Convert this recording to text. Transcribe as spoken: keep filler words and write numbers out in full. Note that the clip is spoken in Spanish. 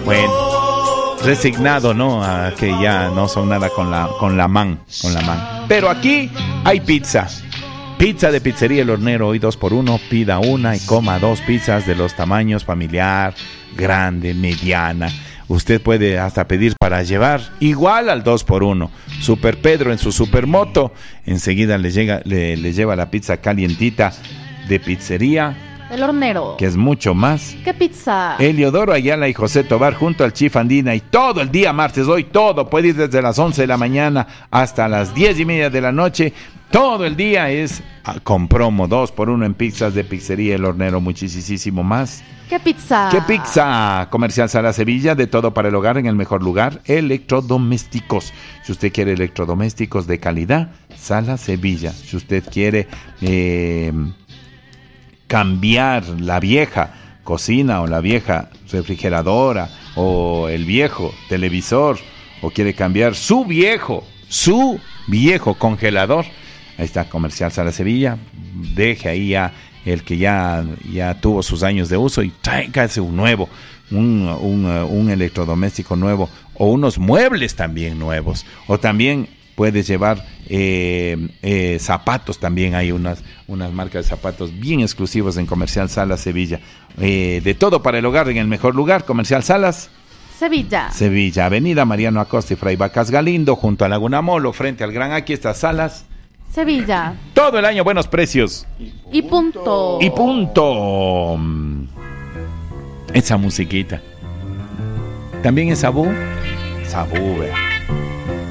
bueno, resignado, ¿no? A que ya no son nada con la, con la man, con la man. Pero aquí hay pizza. Pizza de Pizzería El Hornero, hoy dos por uno, pida una y coma dos pizzas de los tamaños familiar, grande, mediana. Usted puede hasta pedir para llevar, igual al dos por uno. Super Pedro en su supermoto, enseguida le, llega, le, le lleva la pizza calientita de Pizzería El Hornero, que es mucho más ¿qué pizza? Eliodoro Ayala y José Tobar junto al Chief Andina, y todo el día martes, hoy todo, puede ir desde las once de la mañana hasta las diez y media de la noche. Todo el día es con promo, dos por uno en pizzas de Pizzería El Hornero, muchísimo más. ¿Qué pizza? ¿Qué pizza? Comercial Sala Sevilla, de todo para el hogar en el mejor lugar, electrodomésticos. Si usted quiere electrodomésticos de calidad, Sala Sevilla. Si usted quiere eh, cambiar la vieja cocina o la vieja refrigeradora o el viejo televisor, o quiere cambiar su viejo, su viejo congelador, ahí está Comercial Sala Sevilla. Deje ahí ya el que ya, ya tuvo sus años de uso y tráigase un nuevo, un, un, un electrodoméstico nuevo, o unos muebles también nuevos, o también puedes llevar eh, eh, zapatos. También hay unas, unas marcas de zapatos bien exclusivos en Comercial Salas Sevilla. Eh, de todo para el hogar en el mejor lugar, Comercial Salas Sevilla. Sevilla, Avenida Mariano Acosta y Fray Vacas Galindo, junto a Laguna Molo, frente al Gran Aquí está Salas Sevilla. Todo el año buenos precios. Y punto. Y punto. Esa musiquita. También es Sabú. Sabú, vea.